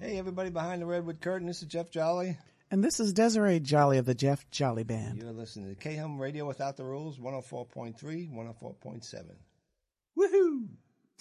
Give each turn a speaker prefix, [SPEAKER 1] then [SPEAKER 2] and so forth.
[SPEAKER 1] Hey, everybody behind the Redwood Curtain. This is Jeff Jolly.
[SPEAKER 2] And this is Desiree Jolly of the Jeff Jolly Band.
[SPEAKER 1] You're listening to K-Hum Radio Without the Rules, 104.3, 104.7.
[SPEAKER 2] Woohoo!